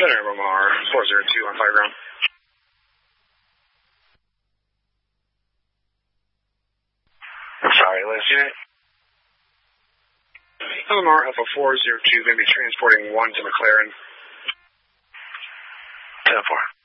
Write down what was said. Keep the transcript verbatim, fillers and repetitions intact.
Center M M R four zero two on fire ground. Sorry, last unit. M M R Alpha four zero two, going to be transporting one to McLaren. ten four.